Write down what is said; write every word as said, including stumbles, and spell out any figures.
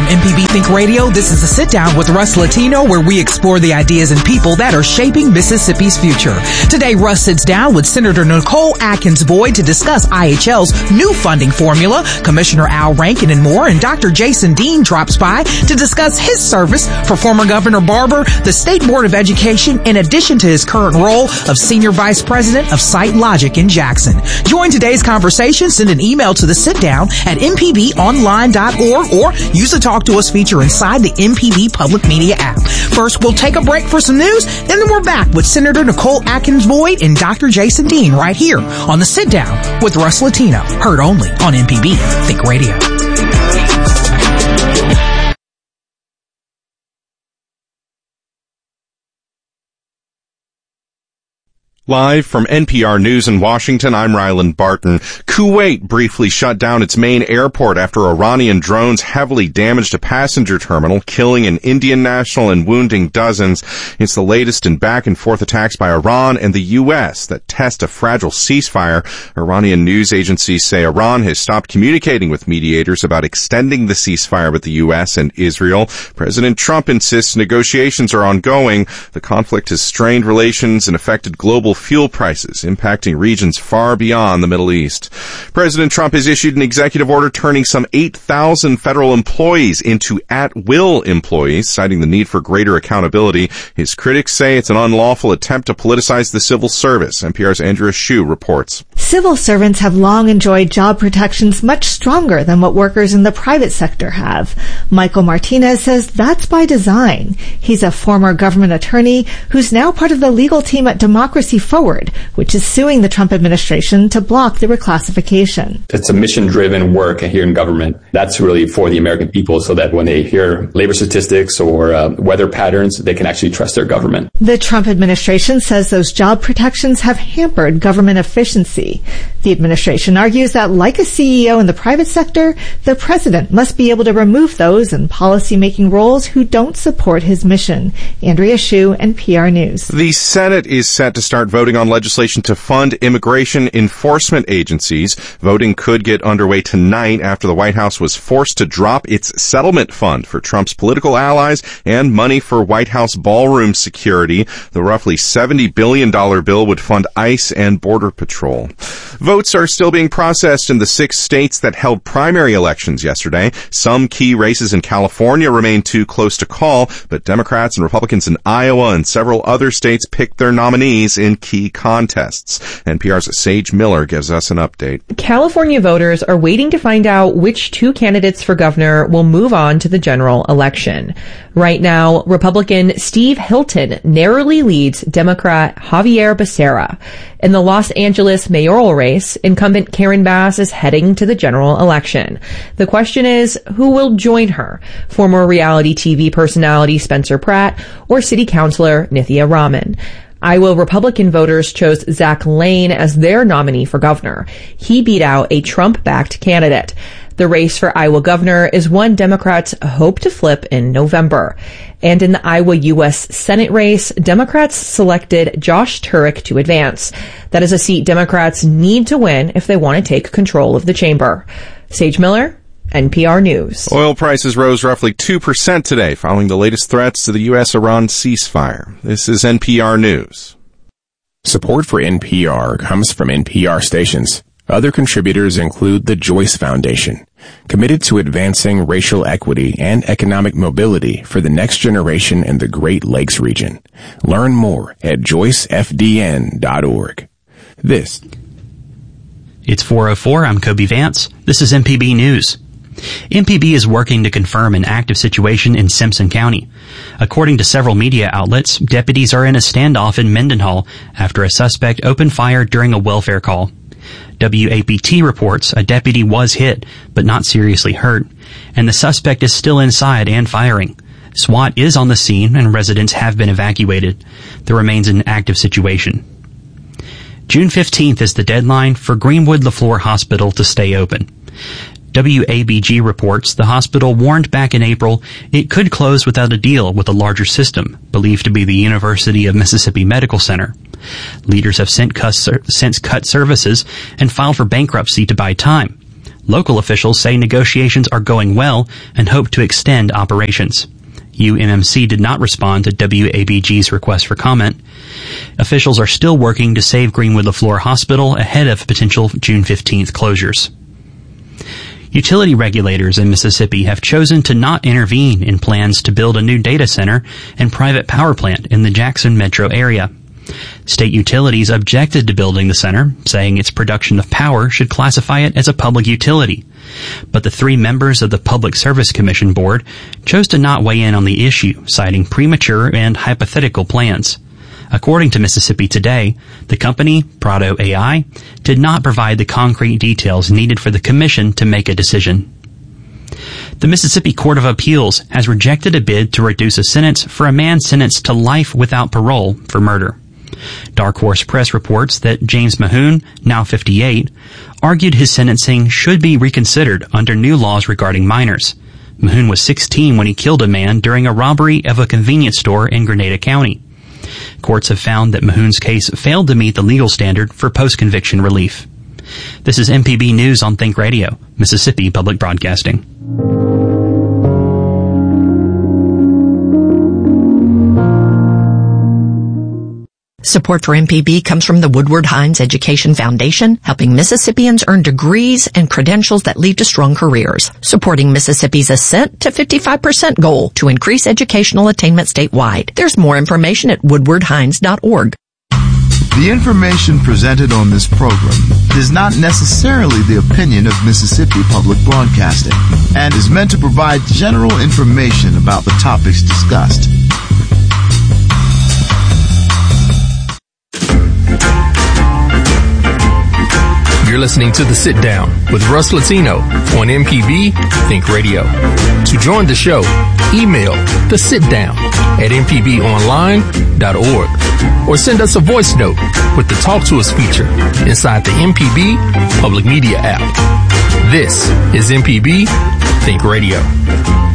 M P B Think Radio, this is a sit-down with Russ Latino, where we explore the ideas and people that are shaping Mississippi's future. Today, Russ sits down with Senator Nicole Atkins Boyd to discuss I H L's new funding formula, Commissioner Al Rankin, and more, and Doctor Jason Dean drops by to discuss his service for former Governor Barber, the State Board of Education, in addition to his current role of Senior Vice President of Site Logic in Jackson. Join today's conversation. Send an email to the sit-down at m p b online dot org or use the Talk to Us feature inside the M P B Public Media app. First, we'll take a break for some news, and then we're back with Senator Nicole Atkins Boyd and Doctor Jason Dean right here on the Sit Down with Russ Latino, heard only on M P B Think Radio. Live from N P R News in Washington, I'm Ryland Barton. Kuwait briefly shut down its main airport after Iranian drones heavily damaged a passenger terminal, killing an Indian national and wounding dozens. It's the latest in back-and-forth attacks by Iran and the U S that test a fragile ceasefire. Iranian news agencies say Iran has stopped communicating with mediators about extending the ceasefire with the U S and Israel. President Trump insists negotiations are ongoing. The conflict has strained relations and affected global fuel prices, impacting regions far beyond the Middle East. President Trump has issued an executive order turning some eight thousand federal employees into at-will employees, citing the need for greater accountability. His critics say it's an unlawful attempt to politicize the civil service. N P R's Andrea Hsu reports. Civil servants have long enjoyed job protections much stronger than what workers in the private sector have. Michael Martinez says that's by design. He's a former government attorney who's now part of the legal team at Democracy Forward, which is suing the Trump administration to block the reclassification. It's a mission-driven work here in government. That's really for the American people, so that when they hear labor statistics or uh, weather patterns, they can actually trust their government. The Trump administration says those job protections have hampered government efficiency. The administration argues that, like a C E O in the private sector, the president must be able to remove those in policy-making roles who don't support his mission. Andrea Hsu, N P R News. The Senate is set to start voting on legislation to fund immigration enforcement agencies. Voting could get underway tonight after the White House was forced to drop its settlement fund for Trump's political allies and money for White House ballroom security. The roughly seventy billion dollars bill would fund ICE and Border Patrol. Votes are still being processed in the six states that held primary elections yesterday. Some key races in California remain too close to call, but Democrats and Republicans in Iowa and several other states picked their nominees in key contests. N P R's Sage Miller gives us an update. California voters are waiting to find out which two candidates for governor will move on to the general election. Right now, Republican Steve Hilton narrowly leads Democrat Javier Becerra. In the Los Angeles mayoral race, incumbent Karen Bass is heading to the general election. The question is, who will join her? Former reality T V personality Spencer Pratt or city councilor Nithya Raman? Iowa Republican voters chose Zach Lane as their nominee for governor. He beat out a Trump-backed candidate. The race for Iowa governor is one Democrats hope to flip in November. And in the Iowa U S Senate race, Democrats selected Josh Turek to advance. That is a seat Democrats need to win if they want to take control of the chamber. Sage Miller, N P R News. Oil prices rose roughly two percent today following the latest threats to the U S Iran ceasefire. This is N P R News. Support for N P R comes from N P R stations. Other contributors include the Joyce Foundation, committed to advancing racial equity and economic mobility for the next generation in the Great Lakes region. Learn more at joyce f d n dot org. This. It's four oh four. I'm Kobe Vance. This is M P B News. M P B is working to confirm an active situation in Simpson County. According to several media outlets, deputies are in a standoff in Mendenhall after a suspect opened fire during a welfare call. W A P T reports a deputy was hit, but not seriously hurt, and the suspect is still inside and firing. SWAT is on the scene and residents have been evacuated. There remains an active situation. June fifteenth is the deadline for Greenwood LaFleur Hospital to stay open. W A B G reports the hospital warned back in April it could close without a deal with a larger system, believed to be the University of Mississippi Medical Center. Leaders have since cut services and filed for bankruptcy to buy time. Local officials say negotiations are going well and hope to extend operations. U M M C did not respond to W A B G's request for comment. Officials are still working to save Greenwood-LaFleur Hospital ahead of potential June fifteenth closures. Utility regulators in Mississippi have chosen to not intervene in plans to build a new data center and private power plant in the Jackson metro area. State utilities objected to building the center, saying its production of power should classify it as a public utility. But the three members of the Public Service Commission board chose to not weigh in on the issue, citing premature and hypothetical plans. According to Mississippi Today, the company, Prado A I, did not provide the concrete details needed for the commission to make a decision. The Mississippi Court of Appeals has rejected a bid to reduce a sentence for a man sentenced to life without parole for murder. Dark Horse Press reports that James Mahoon, now fifty-eight, argued his sentencing should be reconsidered under new laws regarding minors. Mahoon was sixteen when he killed a man during a robbery of a convenience store in Grenada County. Courts have found that Mahoon's case failed to meet the legal standard for post-conviction relief. This is M P B News on Think Radio, Mississippi Public Broadcasting. Support for M P B comes from the Woodward Hines Education Foundation, helping Mississippians earn degrees and credentials that lead to strong careers, supporting Mississippi's ascent to fifty-five percent goal to increase educational attainment statewide. There's more information at woodward hines dot org. The information presented on this program is not necessarily the opinion of Mississippi Public Broadcasting and is meant to provide general information about the topics discussed. You're listening to The Sit Down with Russ Latino on M P B Think Radio. To join the show, email the sit down at m p b online dot org or send us a voice note with the Talk to Us feature inside the M P B Public Media app. This is M P B Think Radio.